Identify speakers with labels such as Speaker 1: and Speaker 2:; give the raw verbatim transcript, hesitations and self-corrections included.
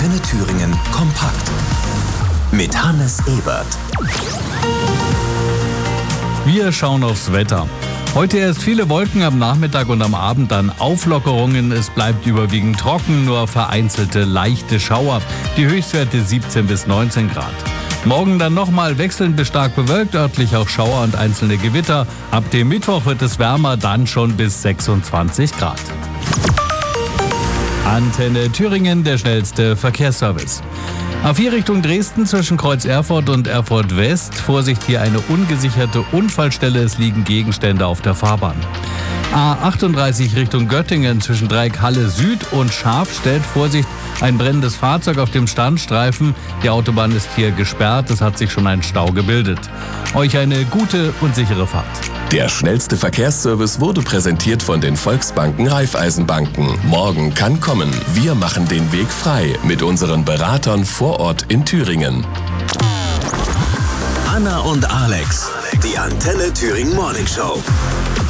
Speaker 1: Antenne Thüringen kompakt mit Hannes Ebert.
Speaker 2: Wir schauen aufs Wetter. Heute erst viele Wolken, am Nachmittag und am Abend dann Auflockerungen. Es bleibt überwiegend trocken, nur vereinzelte leichte Schauer. Die Höchstwerte siebzehn bis neunzehn Grad. Morgen dann nochmal wechselnd bis stark bewölkt, örtlich auch Schauer und einzelne Gewitter. Ab dem Mittwoch wird es wärmer, dann schon bis sechsundzwanzig Grad. Antenne Thüringen, der schnellste Verkehrsservice. A vier Richtung Dresden zwischen Kreuz Erfurt und Erfurt West. Vorsicht, hier eine ungesicherte Unfallstelle. Es liegen Gegenstände auf der Fahrbahn. A achtunddreißig Richtung Göttingen zwischen Dreieck Halle Süd und Schafstedt. Vorsicht, ein brennendes Fahrzeug auf dem Standstreifen. Die Autobahn ist hier gesperrt. Es hat sich schon ein Stau gebildet. Euch eine gute und sichere Fahrt.
Speaker 1: Der schnellste Verkehrsservice wurde präsentiert von den Volksbanken Raiffeisenbanken. Morgen kann kommen. Wir machen den Weg frei mit unseren Beratern vor Ort in Thüringen.
Speaker 3: Anna und Alex, die Antenne Thüringen Morning Show.